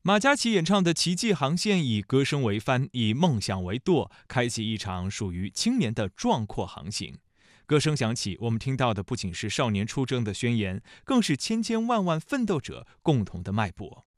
马嘉祺演唱的《奇迹航线》以歌声为帆，以梦想为舵，开启一场属于青年的壮阔航行。歌声响起，我们听到的不仅是少年出征的宣言，更是千千万万奋斗者共同的脉搏。